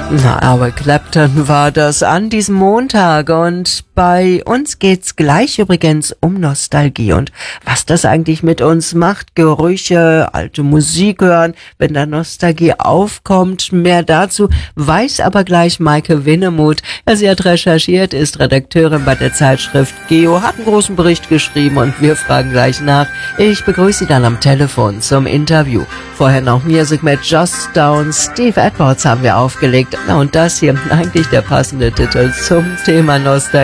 Na, Eric Clapton war das an diesem Montag und bei uns geht's gleich übrigens um Nostalgie und was das eigentlich mit uns macht. Gerüche, alte Musik hören, wenn da Nostalgie aufkommt. Mehr dazu weiß aber gleich Maike Winnemuth. Sie hat recherchiert, ist Redakteurin bei der Zeitschrift Geo, hat einen großen Bericht geschrieben und wir fragen gleich nach. Ich begrüße Sie dann am Telefon zum Interview. Vorher noch Music mit Just Downs. Steve Edwards haben wir aufgelegt. Na und das hier eigentlich der passende Titel zum Thema Nostalgie.